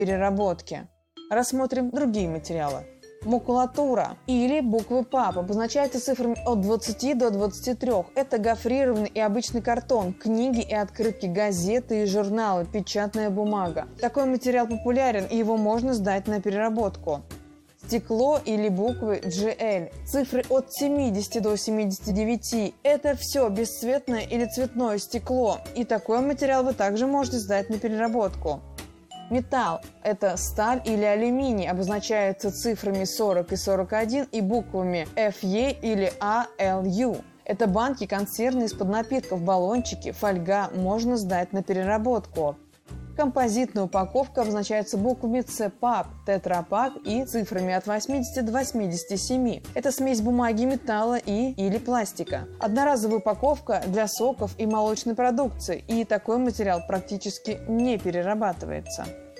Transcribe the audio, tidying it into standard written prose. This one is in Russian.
переработки. Рассмотрим другие материалы. Макулатура или буквы ПАП обозначаются цифрами от 20 до 23. Это гофрированный и обычный картон, книги и открытки, газеты и журналы, печатная бумага. Такой материал популярен, и его можно сдать на переработку. Стекло или буквы GL. Цифры от 70 до 79. Это все бесцветное или цветное стекло. И такой материал вы также можете сдать на переработку. Металл – это сталь или алюминий, обозначается цифрами 40 и 41 и буквами FE или ALU. Это банки, консервные из-под напитков, баллончики, фольга, можно сдать на переработку. Композитная упаковка обозначается буквами CPAP, тетрапак и цифрами от 80 до 87. Это смесь бумаги, металла или пластика. Одноразовая упаковка для соков и молочной продукции, и такой материал практически не перерабатывается.